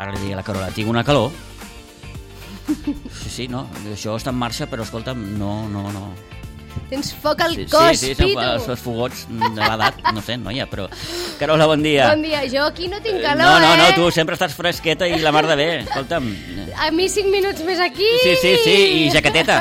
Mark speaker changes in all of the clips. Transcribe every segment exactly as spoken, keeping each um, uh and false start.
Speaker 1: Ara li dic a la Carola, tinc una calor. Sí, sí, no, això està en marxa, però escolta'm, no, no, no.
Speaker 2: Tens foc al
Speaker 1: sí,
Speaker 2: cos,
Speaker 1: sí, sí,
Speaker 2: Pitu.
Speaker 1: Sí, són fogots de l'edat, no sé, noia, però... Carola, bon dia.
Speaker 2: Bon dia, jo aquí no tinc calor,
Speaker 1: no, no,
Speaker 2: eh?
Speaker 1: No, tu sempre estàs fresqueta i la mar de bé, escolta'm.
Speaker 2: A mi cinc minuts més aquí...
Speaker 1: Sí, sí, sí, i jaqueteta.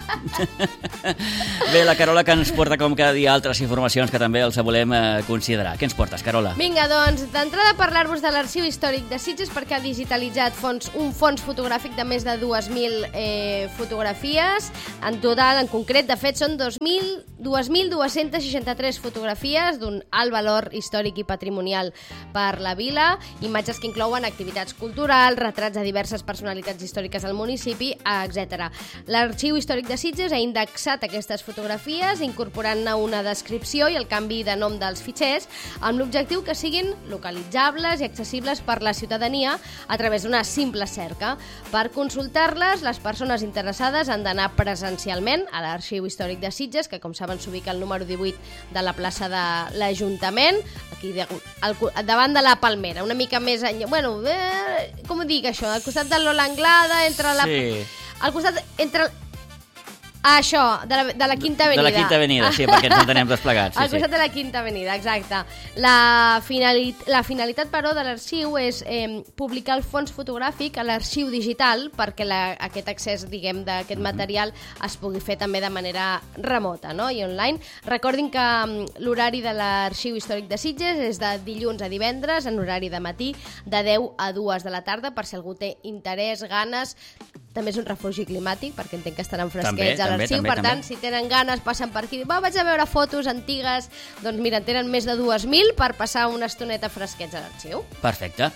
Speaker 1: Bé, la Carola que ens porta com cada dia altres informacions que també els volem eh, considerar. Què ens portes, Carola?
Speaker 2: Vinga, doncs, d'entrada parlar-vos de l'Arxiu Històric de Sitges perquè ha digitalitzat fons, un fons fotogràfic de més de dues mil eh, fotografies. En total, en concret, de fet, són dos mil dues-centes seixanta-tres fotografies d'un alt valor històric i patrimonial per la vila, imatges que inclouen activitats culturals, retrats de diverses personalitats històriques del municipi, etcètera. L'Arxiu Històric de Sitges ha indexat aquestes fotografies incorporant-ne una descripció i el canvi de nom dels fitxers amb l'objectiu que siguin localitzables i accessibles per la ciutadania a través d'una simple cerca. Per consultar-les, les persones interessades han d'anar presencialment a l'Arxiu Històric de Sitges, que com saben s'ubica al número divuit de la plaça de l'Ajuntament, aquí de, al, davant de la Palmera, una mica més enllà, bueno, eh, com ho dic això, al costat de l'Ola Anglada, entre la...
Speaker 1: Sí.
Speaker 2: Al costat, entre... Ah, això, de la, de la Quinta Avenida.
Speaker 1: De la Quinta Avenida, sí, perquè ens entenem desplegats. Sí,
Speaker 2: Al costat
Speaker 1: sí.
Speaker 2: de la Quinta Avenida, exacte. La, finalit, la finalitat, però, de l'arxiu és eh, publicar el fons fotogràfic a l'arxiu digital perquè la, aquest accés, diguem, d'aquest mm-hmm. material es pugui fer també de manera remota, no?, i online. Recordin que um, l'horari de l'Arxiu Històric de Sitges és de dilluns a divendres, en horari de matí, de deu a dues de la tarda, per si algú té interès, ganes... També és un refugi climàtic, perquè entenc que estaran fresquets a l'arxiu. Per tant, també. Si tenen ganes, passen per aquí. Va, vaig a veure fotos antigues. Doncs mira, tenen més de dues mil per passar una estoneta fresquets a l'arxiu.
Speaker 1: Perfecte.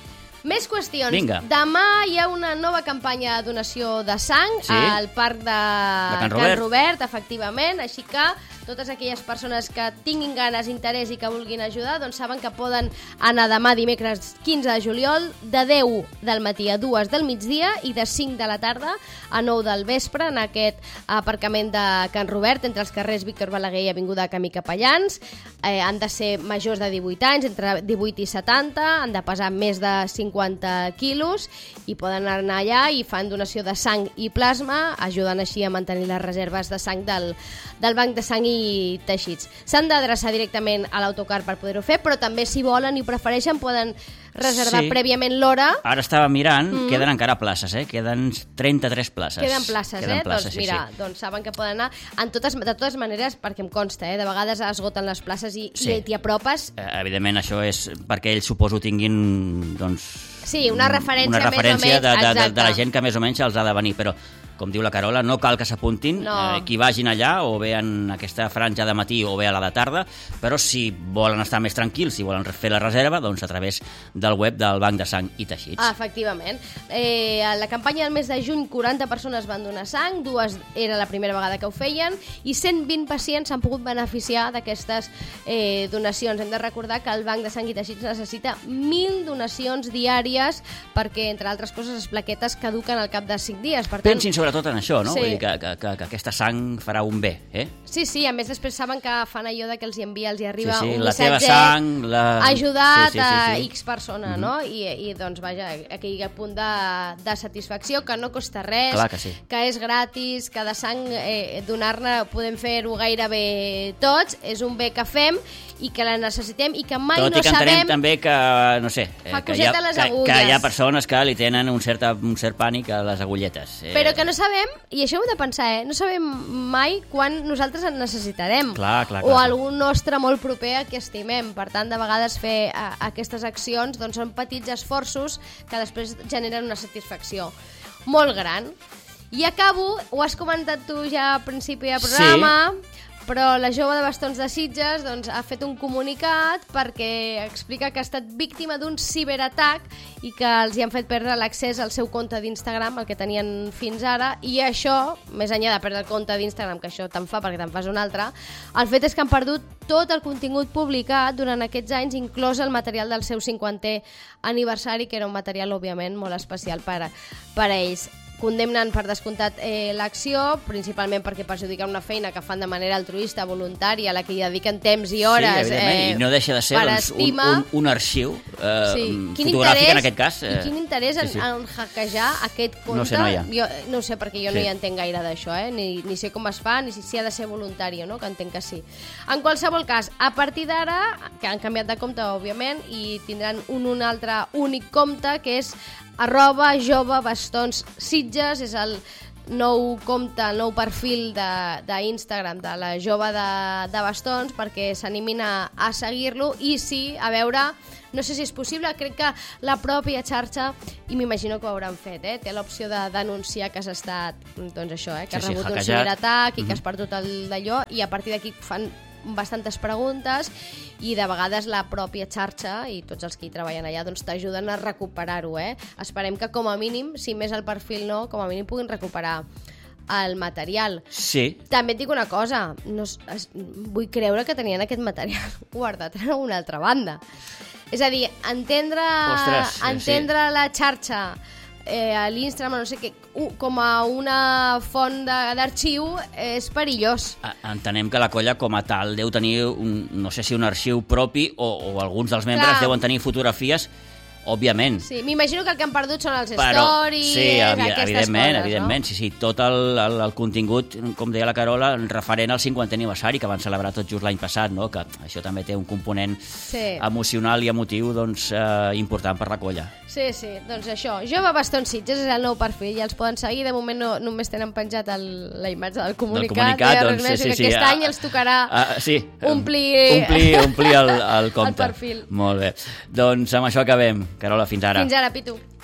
Speaker 2: Més qüestions.
Speaker 1: Vinga.
Speaker 2: Demà hi ha una nova campanya de donació de sang
Speaker 1: sí?
Speaker 2: al Parc de,
Speaker 1: de Can,
Speaker 2: Can Robert, efectivament. Així que totes aquelles persones que tinguin ganes, interès i que vulguin ajudar, doncs saben que poden anar demà dimecres quinze de juliol de deu del matí a dues del migdia i de cinc de la tarda a nou del vespre en aquest aparcament de Can Robert entre els carrers Víctor Balaguer i Avinguda Camí Capellans. Eh, han de ser majors de divuit anys, entre divuit i setanta, han de pesar més de cinquanta quilos i poden anar allà i fan donació de sang i plasma, ajudant així a mantenir les reserves de sang del, del banc de sang i teixits. S'han d'adreçar directament a l'autocar per poder-ho fer, però també si volen i prefereixen poden reservar sí. prèviament l'hora.
Speaker 1: Ara estava mirant, mm. queden encara places, eh? Queden trenta-tres places.
Speaker 2: Queden places,
Speaker 1: queden
Speaker 2: eh?
Speaker 1: Places,
Speaker 2: doncs mira,
Speaker 1: sí, sí.
Speaker 2: doncs saben que poden anar en totes, de totes maneres, perquè em consta, eh? De vegades esgoten les places i
Speaker 1: sí.
Speaker 2: t'hi apropes.
Speaker 1: Eh, evidentment això és perquè ells suposo tinguin doncs,
Speaker 2: sí, una referència,
Speaker 1: una referència
Speaker 2: més o menys,
Speaker 1: de, de, de, de la gent que més o menys els ha de venir, però com diu la Carola, no cal que s'apuntin,
Speaker 2: no.
Speaker 1: eh, qui vagin allà o bé en aquesta franja de matí o bé a la de tarda, però si volen estar més tranquils, si volen fer la reserva, doncs a través del web del Banc de Sang i Teixits.
Speaker 2: Ah, efectivament. Eh, a la campanya del mes de juny, quaranta persones van donar sang, dues era la primera vegada que ho feien, i cent vint pacients s'han pogut beneficiar d'aquestes eh, donacions. Hem de recordar que el Banc de Sang i Teixits necessita mil donacions diàries perquè, entre altres coses, les plaquetes caduquen al cap de cinc dies. Per tant,
Speaker 1: pensin sobretot en això, no?
Speaker 2: Sí.
Speaker 1: Vull dir que, que, que, que aquesta sang farà un bé, eh?
Speaker 2: Sí, sí, a més després saben que fan allò de que els hi envia, els hi arriba
Speaker 1: sí, sí,
Speaker 2: un
Speaker 1: la
Speaker 2: missatge
Speaker 1: teva sang, la...
Speaker 2: ajudat
Speaker 1: sí, sí, sí, sí.
Speaker 2: a X persona, mm-hmm. no? I, i doncs, vaja, aquell punt de, de satisfacció que no costa res,
Speaker 1: clar que sí.
Speaker 2: que és gratis, que de sang eh, donar-ne podem fer-ho gairebé tots, és un bé que fem i que la necessitem i que mai
Speaker 1: Tot
Speaker 2: no
Speaker 1: i que entenem
Speaker 2: sabem...
Speaker 1: també que, no sé, eh, que, hi ha,
Speaker 2: les
Speaker 1: que, que hi ha persones que li tenen un cert, un cert pànic a les agulletes. Eh...
Speaker 2: Però que no sabem, i això ho hem de pensar, eh? No sabem mai quan nosaltres en necessitarem.
Speaker 1: Clar, clar, clar.
Speaker 2: O algun nostre molt proper a qui estimem. Per tant, de vegades fer a, aquestes accions doncs, són petits esforços que després generen una satisfacció molt gran. I acabo, ho has comentat tu ja al principi del programa... Sí. Però la jove de Bastons de Sitges doncs, ha fet un comunicat perquè explica que ha estat víctima d'un ciberatac i que els hi han fet perdre l'accés al seu compte d'Instagram, el que tenien fins ara, i això, més enllà de perdre el compte d'Instagram, que això te'n fa perquè te'n fas un altre, el fet és que han perdut tot el contingut publicat durant aquests anys, inclòs el material del seu cinquantè aniversari, que era un material, òbviament, molt especial per a, per a ells. condemnen per descomptat eh, l'acció, principalment perquè perjudiquen una feina que fan de manera altruista, voluntària, a la que hi dediquen temps i hores.
Speaker 1: Sí, evidentment, eh, i no deixa de ser doncs, un, un, un arxiu eh, sí. fotogràfic en aquest cas. Eh,
Speaker 2: I quin interès en, sí, sí. en hackejar aquest compte?
Speaker 1: No sé, noia.
Speaker 2: Jo, no ho sé, perquè jo
Speaker 1: sí.
Speaker 2: no hi entenc gaire d'això, eh? ni, ni sé com es fa, ni si, si ha de ser voluntari o no, que entenc que sí. En qualsevol cas, a partir d'ara, que han canviat de compte, òbviament, i tindran un, un altre únic compte, que és arroba jove bastons Sitges, és el nou compte, el nou perfil d'Instagram de, de la jove de, de bastons, perquè s'animin a, a seguir-lo, i sí, a veure, no sé si és possible, crec que la pròpia xarxa, i m'imagino que ho hauran fet, eh, té l'opció de denunciar que has estat, doncs això, eh, que has
Speaker 1: sí, sí,
Speaker 2: rebut un ciberatac i mm-hmm. que has perdut el d'allò, i a partir d'aquí fan bastantes preguntes i de vegades la pròpia xarxa i tots els que hi treballen allà doncs t'ajuden a recuperar-ho, eh? Esperem que com a mínim, si més el perfil no, com a mínim puguin recuperar el material.
Speaker 1: Sí.
Speaker 2: També et dic una cosa, no, es, vull creure que tenien aquest material guardat en una altra banda. És a dir, entendre,
Speaker 1: Ostres,
Speaker 2: entendre
Speaker 1: sí.
Speaker 2: la xarxa eh, a l'Instagram, no sé què, com a una font d'arxiu és perillós.
Speaker 1: Entenem que la colla com a tal deu tenir, un, no sé si un arxiu propi o, o alguns dels membres Clar. deuen tenir fotografies, òbviament.
Speaker 2: Sí, m'imagino que el que han perdut són els
Speaker 1: Però,
Speaker 2: stories,
Speaker 1: sí, evi
Speaker 2: aquestes
Speaker 1: evidentment,
Speaker 2: coses,
Speaker 1: evidentment,
Speaker 2: no?
Speaker 1: sí, sí, tot el, el, el contingut, com deia la Carola, referent al cinquantè aniversari que van celebrar tot just l'any passat, no? Que això també té un component sí. emocional i emotiu doncs, eh, important per la colla.
Speaker 2: Sí, sí, doncs això, Jove Bastons Sitges és el nou perfil, ja els poden seguir, de moment no, només tenen penjat el, la imatge del comunicat,
Speaker 1: del comunicat doncs,
Speaker 2: més,
Speaker 1: sí, sí, sí,
Speaker 2: aquest
Speaker 1: a,
Speaker 2: any els tocarà
Speaker 1: a, sí,
Speaker 2: omplir...
Speaker 1: omplir, omplir el, el compte.
Speaker 2: El perfil.
Speaker 1: Molt bé, doncs amb això acabem. Carola, fins ara.
Speaker 2: Fins ara, Pitu.